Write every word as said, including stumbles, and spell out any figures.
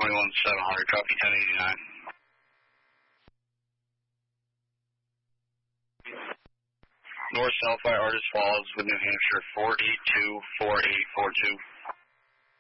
twenty-one seven hundred, copy ten eighty-nine. North South by Artist Falls with New Hampshire, four eight two four eight four two.